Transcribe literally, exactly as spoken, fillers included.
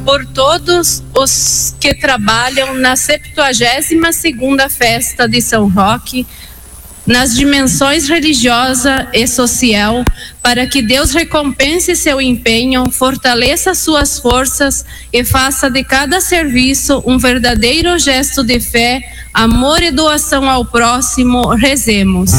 por todos os que trabalham na septuagésima segunda festa de São Roque, nas dimensões religiosa e social, para que Deus recompense seu empenho, fortaleça suas forças e faça de cada serviço um verdadeiro gesto de fé, amor e doação ao próximo. Rezemos.